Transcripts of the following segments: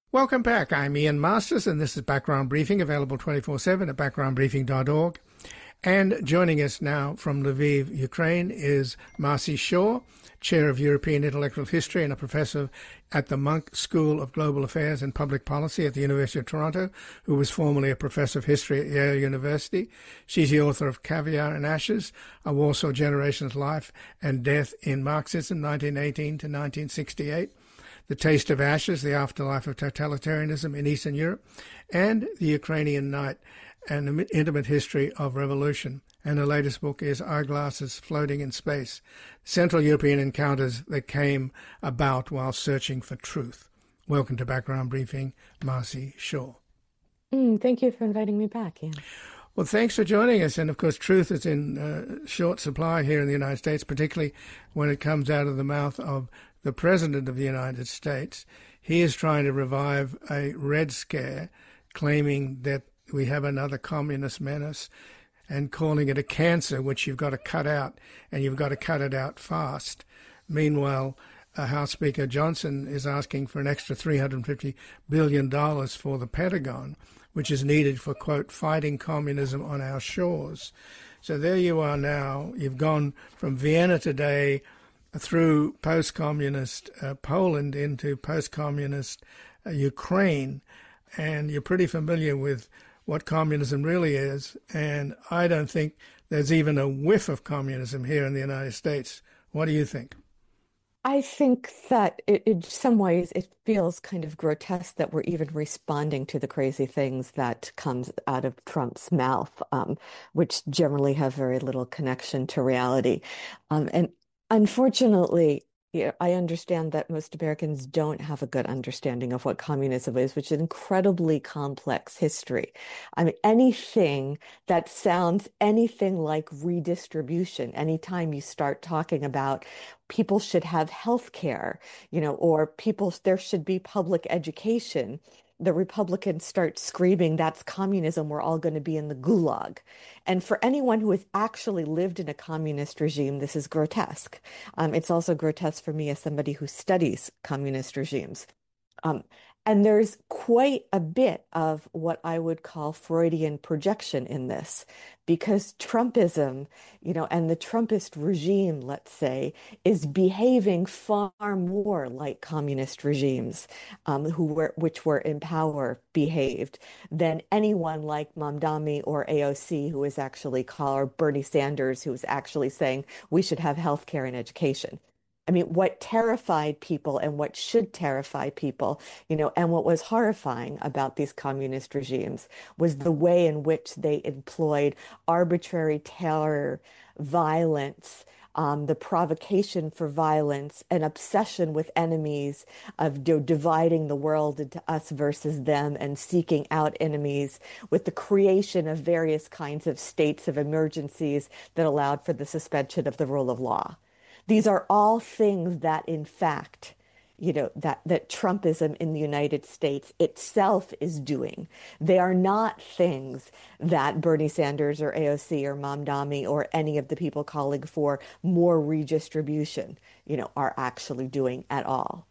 Welcome back. I'm Ian Masters, and this is Background Briefing, available 24/7 at backgroundbriefing.org. And joining us now from Lviv, Ukraine, is Marci Shore, Chair of European Intellectual History and a professor at the Munk School of Global Affairs and Public Policy at the University of Toronto, who was formerly a professor of history at Yale University. She's the author of Caviar and Ashes, A Warsaw Generation's Life and Death in Marxism, 1918 to 1968. The Taste of Ashes, The Afterlife of Totalitarianism in Eastern Europe, and The Ukrainian Night, An Intimate History of Revolution. And her latest book is Eyeglasses Floating in Space, Central European Encounters that Came About While Searching for Truth. Welcome to Background Briefing, Marci Shore. Thank you for inviting me back, Ian. Well, thanks for joining us. And, of course, truth is in short supply here in the United States, particularly when it comes out of the mouth of the President of the United States. He is trying to revive a Red Scare, claiming that we have another communist menace and calling it a cancer, which you've got to cut out, and you've got to cut it out fast. Meanwhile, House Speaker Johnson is asking for an extra $350 billion for the Pentagon, which is needed for, quote, fighting communism on our shores. So there you are now. You've gone from Vienna today through post-communist Poland into post-communist Ukraine, and you're pretty familiar with what communism really is, and I don't think there's even a whiff of communism here in the United States. What do you think? I think that in some ways it feels kind of grotesque that we're even responding to the crazy things that comes out of Trump's mouth, which generally have very little connection to reality. And unfortunately, I understand that most Americans don't have a good understanding of what communism is, which is an incredibly complex history. I mean, anything that sounds anything like redistribution, anytime you start talking about people should have health care, or there should be public education, the Republicans start screaming, that's communism, we're all going to be in the gulag. And for anyone who has actually lived in a communist regime, this is grotesque. It's also grotesque for me as somebody who studies communist regimes. And there's quite a bit of what I would call Freudian projection in this, because Trumpism, and the Trumpist regime, let's say, is behaving far more like communist regimes which were in power behaved than anyone like Mamdani or AOC, who is actually or Bernie Sanders, who is actually saying we should have health care and education. I mean, what terrified people and what should terrify people, and what was horrifying about these communist regimes was the way in which they employed arbitrary terror, violence, the provocation for violence, an obsession with enemies, of dividing the world into us versus them and seeking out enemies, with the creation of various kinds of states of emergencies that allowed for the suspension of the rule of law. These are all things that, in fact, that Trumpism in the United States itself is doing. They are not things that Bernie Sanders or AOC or Mamdani or any of the people calling for more redistribution, are actually doing at all.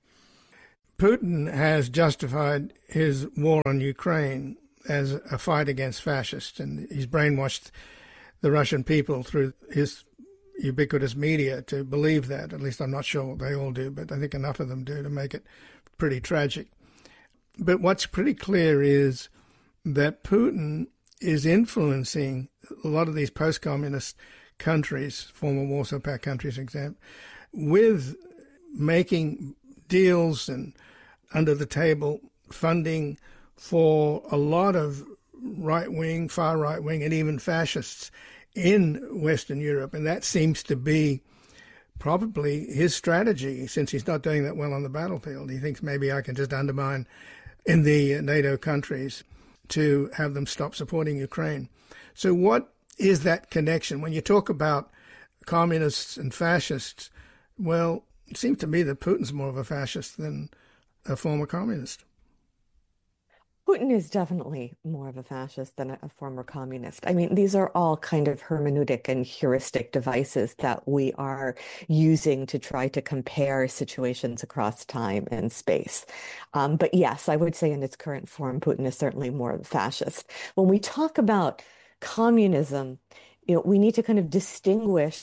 Putin has justified his war on Ukraine as a fight against fascists, and he's brainwashed the Russian people through his ubiquitous media to believe that. At least I'm not sure they all do, but I think enough of them do to make it pretty tragic. But what's pretty clear is that Putin is influencing a lot of these post-communist countries, former Warsaw Pact countries, for example, with making deals and under-the-table funding for a lot of right-wing, far right-wing, and even fascists in Western Europe, and that seems to be probably his strategy, since he's not doing that well on the battlefield. He thinks maybe I can just undermine in the NATO countries to have them stop supporting Ukraine. So what is that connection? When you talk about communists and fascists, well, it seems to me that Putin's more of a fascist than a former communist. Putin is definitely more of a fascist than a former communist. I mean, these are all kind of hermeneutic and heuristic devices that we are using to try to compare situations across time and space. But yes, I would say in its current form, Putin is certainly more of a fascist. When we talk about communism, we need to kind of distinguish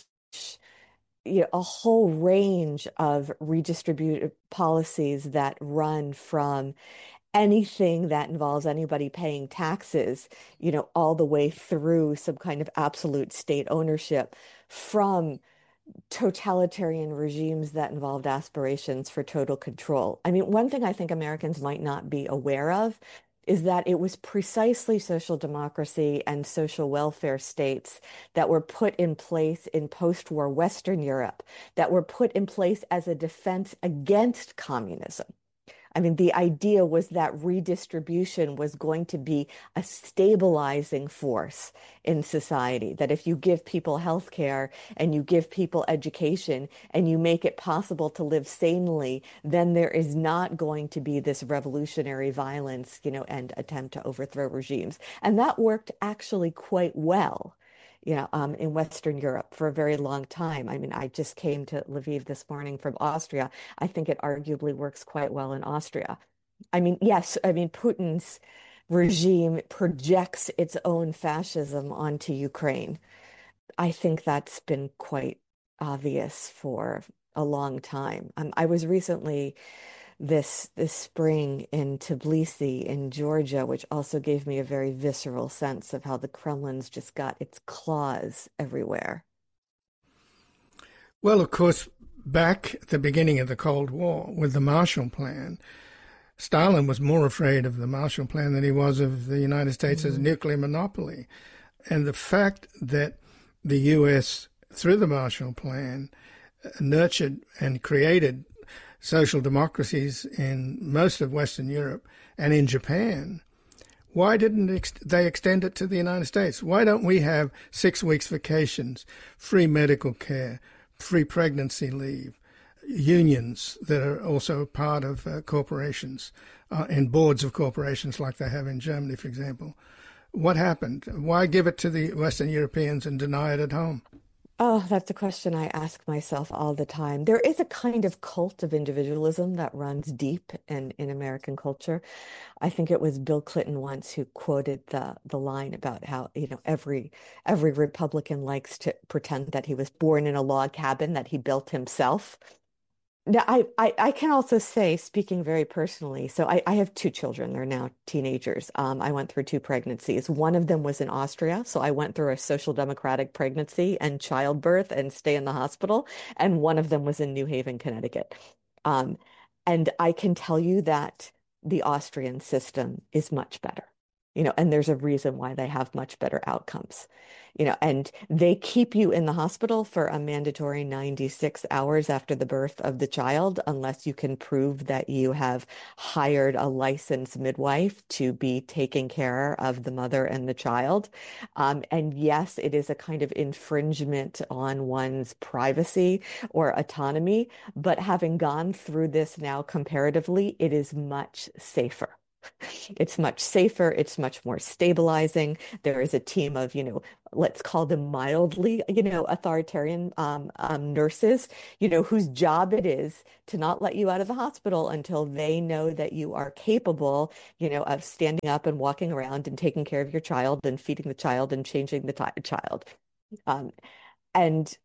a whole range of redistributive policies that run from anything that involves anybody paying taxes, all the way through some kind of absolute state ownership, from totalitarian regimes that involved aspirations for total control. I mean, one thing I think Americans might not be aware of is that it was precisely social democracy and social welfare states that were put in place in post-war Western Europe, that were put in place as a defense against communism. I mean, the idea was that redistribution was going to be a stabilizing force in society, that if you give people health care and you give people education and you make it possible to live sanely, then there is not going to be this revolutionary violence, and attempt to overthrow regimes. And that worked actually quite well, in Western Europe for a very long time. I mean, I just came to Lviv this morning from Austria. I think it arguably works quite well in Austria. I mean, yes, I mean, Putin's regime projects its own fascism onto Ukraine. I think that's been quite obvious for a long time. I was recently this spring in Tbilisi in Georgia, which also gave me a very visceral sense of how the Kremlin's just got its claws everywhere. Well, of course, back at the beginning of the Cold War with the Marshall Plan, Stalin was more afraid of the Marshall Plan than he was of the United States as a nuclear monopoly. And the fact that the U.S., through the Marshall Plan, nurtured and created social democracies in most of Western Europe and in Japan, why didn't they extend it to the United States? Why don't we have 6 weeks vacations, free medical care, free pregnancy leave, unions that are also part of corporations and boards of corporations like they have in Germany, for example? What happened? Why give it to the Western Europeans and deny it at home? Oh, that's a question I ask myself all the time. There is a kind of cult of individualism that runs deep in American culture. I think it was Bill Clinton once who quoted the line about how, every Republican likes to pretend that he was born in a log cabin that he built himself. Now, I can also say, speaking very personally, so I have two children. They're now teenagers. I went through two pregnancies. One of them was in Austria, so I went through a social democratic pregnancy and childbirth and stay in the hospital. And one of them was in New Haven, Connecticut. Um, and I can tell you that the Austrian system is much better, and there's a reason why they have much better outcomes, and they keep you in the hospital for a mandatory 96 hours after the birth of the child, unless you can prove that you have hired a licensed midwife to be taking care of the mother and the child. And yes, it is a kind of infringement on one's privacy or autonomy, but having gone through this now comparatively, it is much safer. It's much safer. It's much more stabilizing. There is a team of, let's call them mildly, authoritarian nurses, whose job it is to not let you out of the hospital until they know that you are capable, of standing up and walking around and taking care of your child and feeding the child and changing the child. Um, and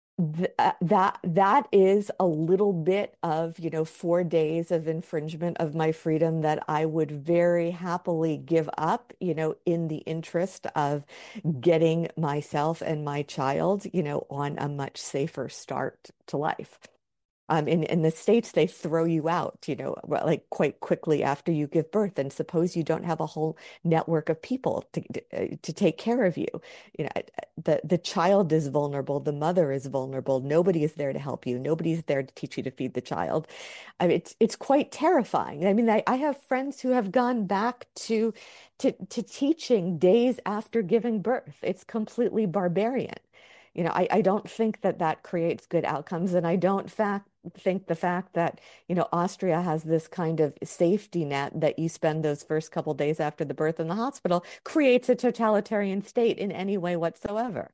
that is a little bit of 4 days of infringement of my freedom that I would very happily give up, in the interest of getting myself and my child, on a much safer start to life. In the States, they throw you out, like quite quickly after you give birth. And suppose you don't have a whole network of people to take care of you. The child is vulnerable. The mother is vulnerable. Nobody is there to help you. Nobody is there to teach you to feed the child. I mean, it's quite terrifying. I mean, I have friends who have gone back to teaching days after giving birth. It's completely barbarian. I don't think that creates good outcomes. And I don't think the fact that, Austria has this kind of safety net that you spend those first couple days after the birth in the hospital creates a totalitarian state in any way whatsoever.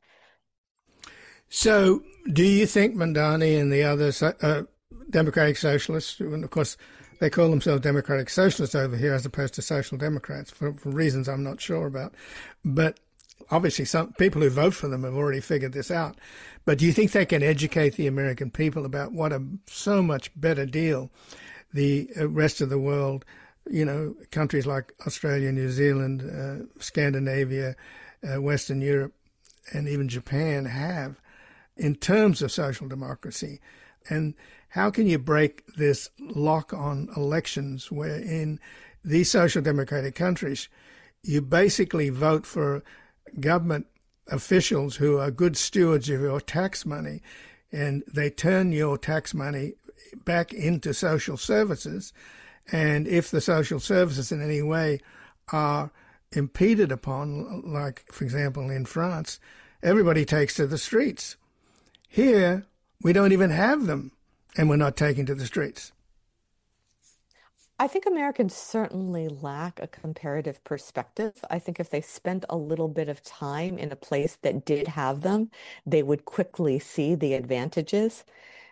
So do you think Mamdani and the other democratic socialists, and of course they call themselves democratic socialists over here as opposed to social democrats for reasons I'm not sure about, but obviously some people who vote for them have already figured this out, but do you think they can educate the American people about what a so much better deal the rest of the world, countries like Australia, New Zealand, Scandinavia, Western Europe, and even Japan have in terms of social democracy? And how can you break this lock on elections where in these social democratic countries you basically vote for government officials who are good stewards of your tax money, and they turn your tax money back into social services, and if the social services in any way are impeded upon, like for example in France, everybody takes to the streets. Here, we don't even have them, and we're not taking to the streets. I think Americans certainly lack a comparative perspective. I think if they spent a little bit of time in a place that did have them, they would quickly see the advantages.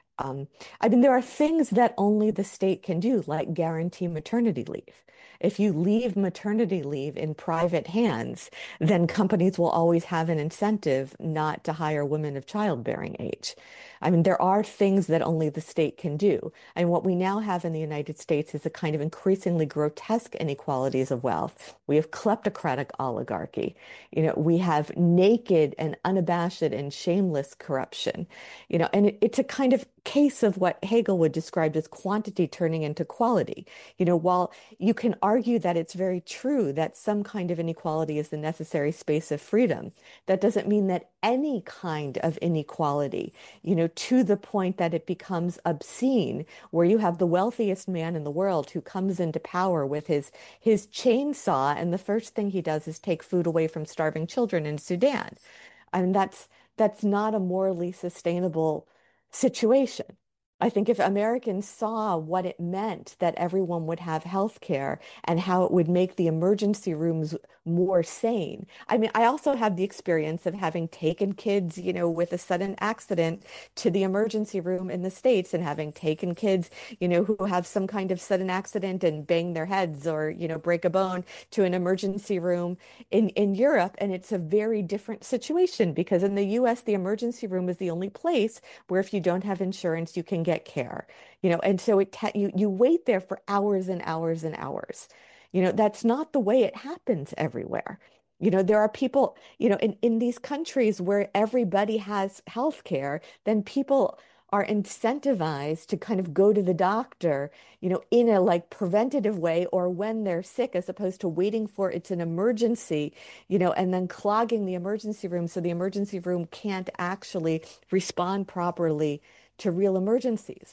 There are things that only the state can do, like guarantee maternity leave. If you leave maternity leave in private hands, then companies will always have an incentive not to hire women of childbearing age. There are things that only the state can do. And what we now have in the United States is a kind of increasingly grotesque inequalities of wealth. We have kleptocratic oligarchy. We have naked and unabashed and shameless corruption. And it's a kind of case of what Hegel would describe as quantity turning into quality. While you can argue that it's very true that some kind of inequality is the necessary space of freedom, that doesn't mean that any kind of inequality, to the point that it becomes obscene, where you have the wealthiest man in the world who comes into power with his chainsaw, and the first thing he does is take food away from starving children in Sudan. That's not a morally sustainable situation. I think if Americans saw what it meant that everyone would have health care and how it would make the emergency rooms more sane. I also have the experience of having taken kids, with a sudden accident to the emergency room in the States, and having taken kids, who have some kind of sudden accident and bang their heads or, break a bone to an emergency room in Europe. And it's a very different situation because in the US, the emergency room is the only place where if you don't have insurance, you can get care, and so you wait there for hours and hours and hours. That's not the way it happens everywhere. There are people, in these countries where everybody has health care, then people are incentivized to kind of go to the doctor, in a preventative way or when they're sick, as opposed to waiting for it's an emergency, and then clogging the emergency room so the emergency room can't actually respond properly to real emergencies.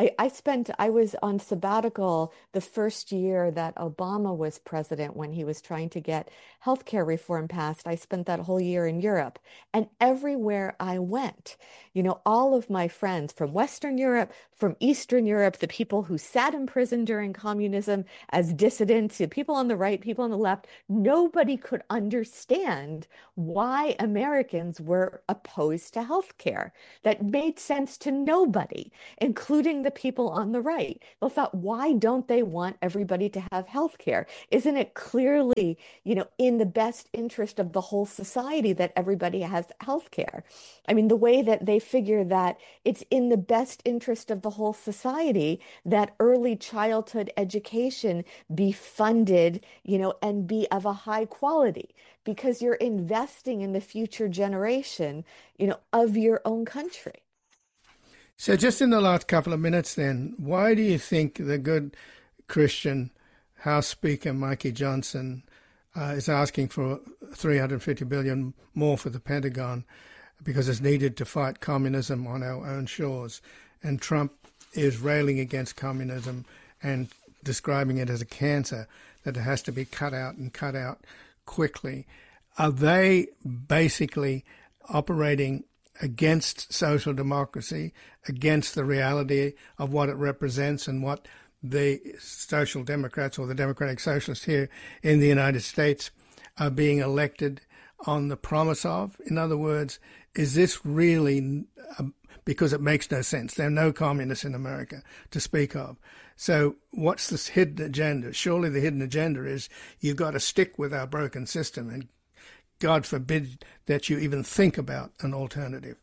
I was on sabbatical the first year that Obama was president when he was trying to get healthcare reform passed. I spent that whole year in Europe, and everywhere I went, all of my friends from Western Europe, from Eastern Europe, the people who sat in prison during communism as dissidents, the people on the right, people on the left, nobody could understand why Americans were opposed to healthcare. That made sense to nobody, including the people on the right. They thought, why don't they want everybody to have health care? Isn't it clearly, in the best interest of the whole society that everybody has health care? The way that they figure that it's in the best interest of the whole society that early childhood education be funded, and be of a high quality, because you're investing in the future generation, of your own country. So just in the last couple of minutes then, why do you think the good Christian House Speaker Mikey Johnson is asking for $350 billion more for the Pentagon because it's needed to fight communism on our own shores? And Trump is railing against communism and describing it as a cancer that it has to be cut out and cut out quickly. Are they basically operating against social democracy, against the reality of what it represents and what the social democrats or the democratic socialists here in the United States are being elected on the promise of? In other words, is this really, because it makes no sense. There are no communists in America to speak of. So what's this hidden agenda? Surely the hidden agenda is you've got to stick with our broken system, and God forbid that you even think about an alternative.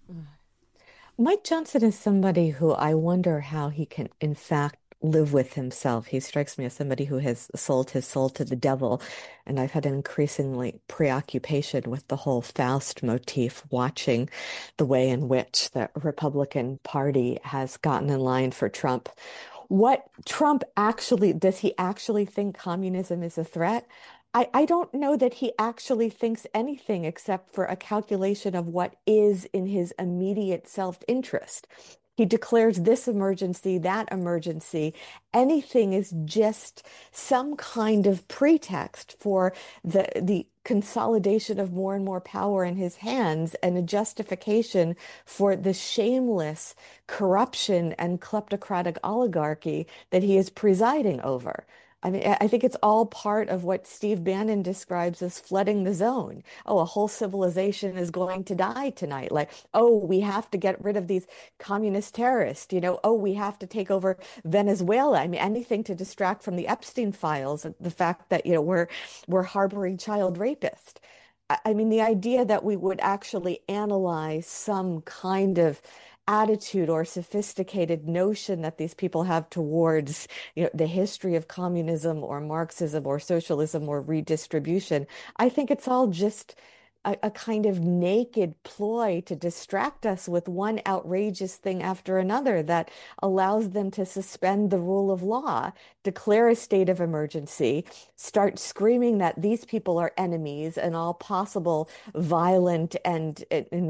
Mike Johnson is somebody who I wonder how he can, in fact, live with himself. He strikes me as somebody who has sold his soul to the devil. And I've had an increasingly preoccupation with the whole Faust motif, watching the way in which the Republican Party has gotten in line for Trump. What Trump actually, does he actually think communism is a threat? I don't know that he actually thinks anything except for a calculation of what is in his immediate self-interest. He declares this emergency, that emergency. Anything is just some kind of pretext for the consolidation of more and more power in his hands and a justification for the shameless corruption and kleptocratic oligarchy that he is presiding over. I mean, I think it's all part of what Steve Bannon describes as flooding the zone. Oh, a whole civilization is going to die tonight. Like, oh, we have to get rid of these communist terrorists. Oh, we have to take over Venezuela. I mean, anything to distract from the Epstein files, the fact that, we're harboring child rapists. I mean, the idea that we would actually analyze some kind of attitude or sophisticated notion that these people have towards the history of communism or Marxism or socialism or redistribution. I think it's all just a kind of naked ploy to distract us with one outrageous thing after another that allows them to suspend the rule of law, declare a state of emergency, start screaming that these people are enemies and all possible violence and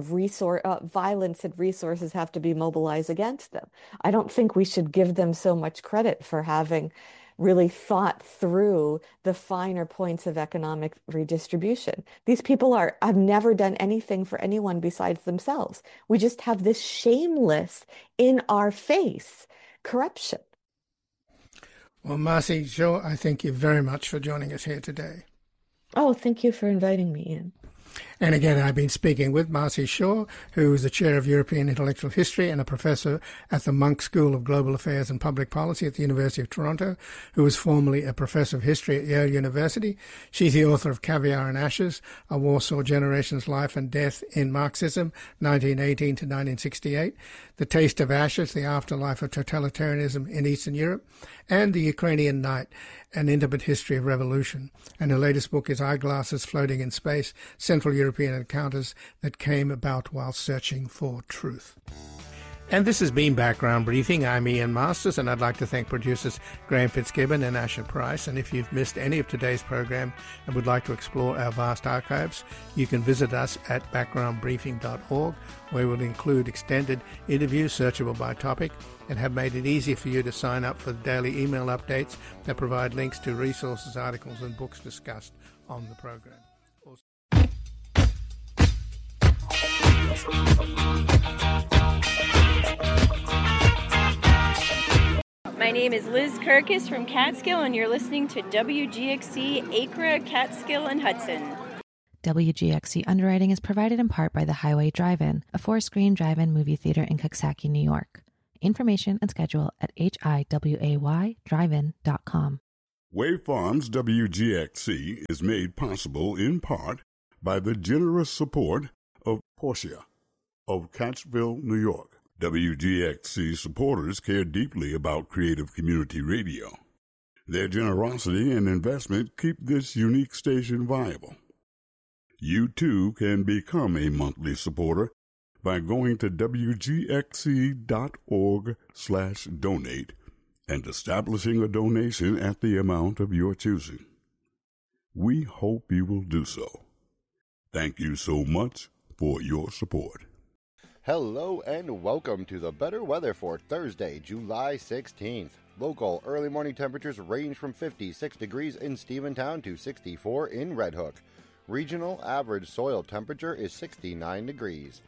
resources have to be mobilized against them. I don't think we should give them so much credit for having really thought through the finer points of economic redistribution. These people have never done anything for anyone besides themselves. We just have this shameless, in our face corruption. Well, Marci Shaw, I thank you very much for joining us here today. Oh, thank you for inviting me in. And again, I've been speaking with Marci Shaw, who is the Chair of European Intellectual History and a professor at the Munk School of Global Affairs and Public Policy at the University of Toronto, who was formerly a professor of history at Yale University. She's the author of Caviar and Ashes, A Warsaw Generation's Life and Death in Marxism, 1918 to 1968, The Taste of Ashes, The Afterlife of Totalitarianism in Eastern Europe, and The Ukrainian Night, An Intimate History of Revolution. And her latest book is Eyeglasses Floating in Space, Central European Encounters That Came About While Searching for Truth. And this has been Background Briefing. I'm Ian Masters, and I'd like to thank producers Graham Fitzgibbon and Asher Price. And if you've missed any of today's program and would like to explore our vast archives, you can visit us at backgroundbriefing.org, where we'll include extended interviews searchable by topic and have made it easy for you to sign up for the daily email updates that provide links to resources, articles, and books discussed on the program. My name is Liz Kirkus from Catskill, and you're listening to WGXC Acra, Catskill, and Hudson. WGXC underwriting is provided in part by the Highway Drive-In, a 4-screen drive-in movie theater in Coxsackie, New York. Information and schedule at hiwaydrivein.com. Wave Farms WGXC is made possible in part by the generous support of Portia of Catchville, New York. WGXC supporters care deeply about creative community radio. Their generosity and investment keep this unique station viable. You too can become a monthly supporter by going to wgxc.org/donate and establishing a donation at the amount of your choosing. We hope you will do so. Thank you so much for your support. Hello and welcome to the better weather for Thursday, July 16th. Local early morning temperatures range from 56 degrees in Stephentown to 64 in Red Hook. Regional average soil temperature is 69 degrees.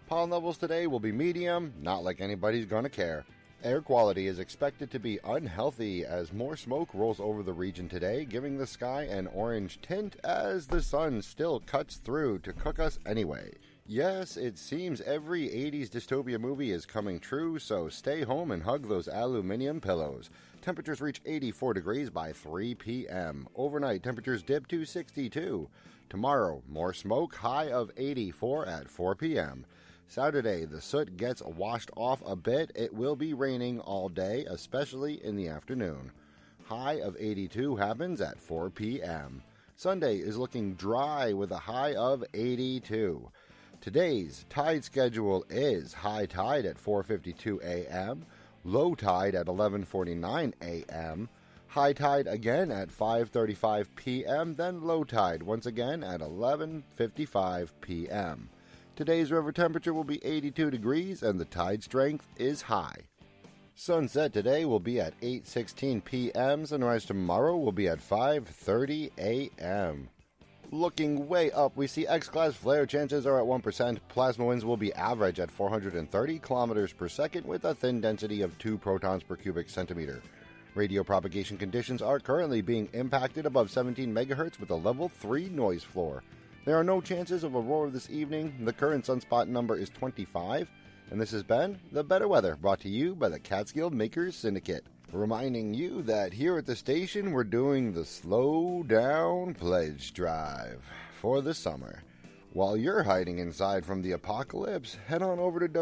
Pollen levels today will be medium, not like anybody's gonna care. Air quality is expected to be unhealthy as more smoke rolls over the region today, giving the sky an orange tint as the sun still cuts through to cook us anyway. Yes, it seems every 80s dystopia movie is coming true, so stay home and hug those aluminum pillows. Temperatures reach 84 degrees by 3 p.m. Overnight, temperatures dip to 62. Tomorrow, more smoke, high of 84 at 4 p.m. Saturday, the soot gets washed off a bit. It will be raining all day, especially in the afternoon. High of 82 happens at 4 p.m. Sunday is looking dry with a high of 82. Today's tide schedule is high tide at 4:52 a.m., low tide at 11:49 a.m., high tide again at 5:35 p.m., then low tide once again at 11:55 p.m. Today's river temperature will be 82 degrees and the tide strength is high. Sunset today will be at 8:16 p.m. Sunrise tomorrow will be at 5:30 a.m. Looking way up, we see X-class flare chances are at 1%. Plasma winds will be average at 430 kilometers per second with a thin density of 2 protons per cubic centimeter. Radio propagation conditions are currently being impacted above 17 megahertz with a level 3 noise floor. There are no chances of aurora this evening. The current sunspot number is 25. And this has been The Better Weather, brought to you by the Catskill Makers Syndicate. Reminding you that here at the station we're doing the Slow Down Pledge Drive for the summer. While you're hiding inside from the apocalypse, head on over to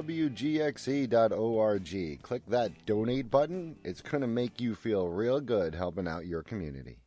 WGXC.org. Click that donate button. It's going to make you feel real good helping out your community.